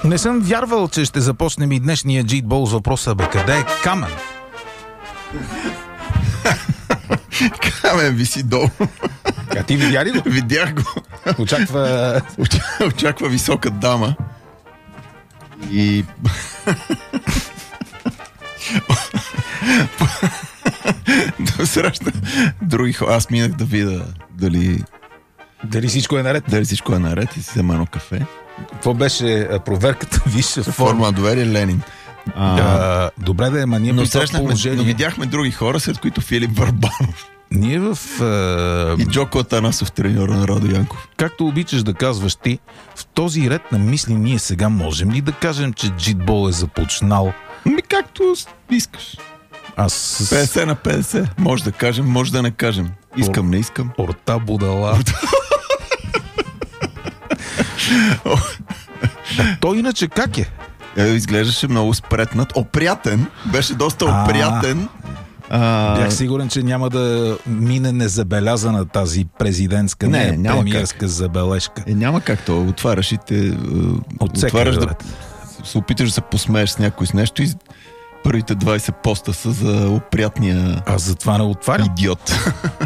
Не съм вярвал, че ще започнем и днешния джитбол с въпроса: бе, къде е Камен? Камен виси долу. А ти видя ли го? Видях го. Очаква висока дама. И... да срещна други хора. Аз минах да видя дали всичко е наред. Дали всичко е наред и си взема едно кафе. Какво беше проверката? Висша форма на доверие Ленин. Добре да е, ма ние но видяхме други хора, след които Филип Върбанов. Ние и Джоко Атанасов, треньора на Радо Янков. Както обичаш да казваш ти, в този ред на мисли ние сега можем ли да кажем, че джитбол е започнал? Както искаш. 50 на 50. Може да кажем, може да не кажем. Искам, не искам. Орта будала. Той иначе как е? Изглеждаше много спретнат. Опрятен. Беше доста опрятен. Бях сигурен, че няма да мине незабелязана тази президентска, премиерска забележка. Няма как то. Отваряш и те... Отваряш да се опиташ да се посмееш с някой с нещо и първите 20 поста са за опрятния... Аз затова не отварям. Идиот.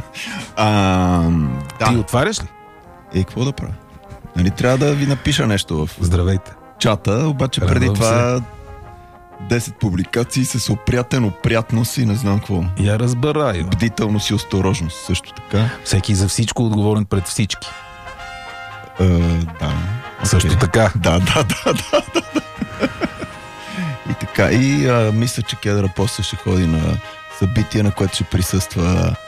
Ти отваряш ли? Какво да правя? Нали трябва да ви напиша нещо в... Здравейте. Чата, обаче преди това 10 публикации с опрятност и не знам какво. Я разбираю. Бдителност и осторожност също така. Всеки за всичко отговорен пред всички. Да. Също така. Да. И така. И мисля, че Кедра после ще ходи на събитие, на което ще присъства